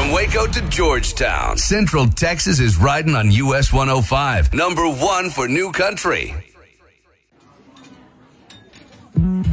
From Waco to Georgetown, Central Texas is riding on US 105, number one for new country.